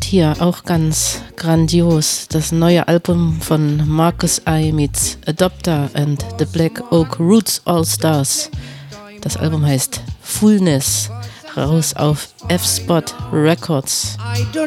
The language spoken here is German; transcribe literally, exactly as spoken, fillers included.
hier auch ganz grandios. Das neue Album von Marcus I meets Adopter and the Black Oak Roots All Stars. Das Album heißt Fullness, raus auf F-Spot Records.